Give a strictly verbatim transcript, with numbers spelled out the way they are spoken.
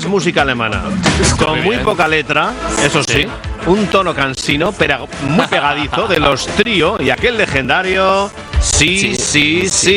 música alemana. Con muy poca letra, eso sí. sí. Un tono cansino, pero muy pegadizo de los Trío y aquel legendario Sí, sí, sí.